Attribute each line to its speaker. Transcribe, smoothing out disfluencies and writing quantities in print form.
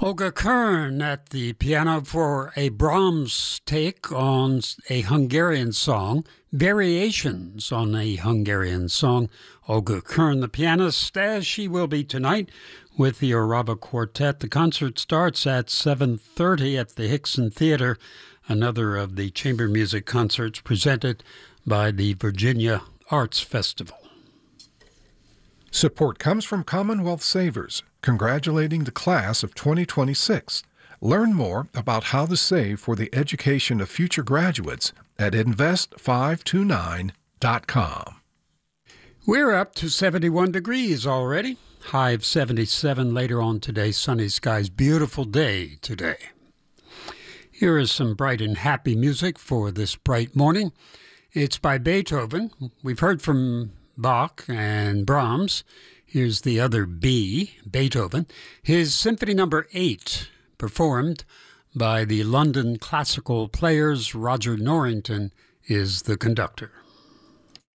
Speaker 1: Olga Kern at the piano for a Brahms take on a Hungarian song, variations on a Hungarian song. Olga Kern, the pianist, as she will be tonight with the Orava Quartet. The concert starts at 7:30 at the Hickson Theater, another of the chamber music concerts presented by the Virginia Arts Festival.
Speaker 2: Support comes from Commonwealth Savers, congratulating the class of 2026. Learn more about how to save for the education of future graduates at invest529.com.
Speaker 1: We're up to 71 degrees already. High of 77 later on today. Sunny skies. Beautiful day today. Here is some bright and happy music for this bright morning. It's by Beethoven. We've heard from Bach and Brahms. Here's the other B, Beethoven. His Symphony No. 8, performed by the London Classical Players. Roger Norrington is the conductor.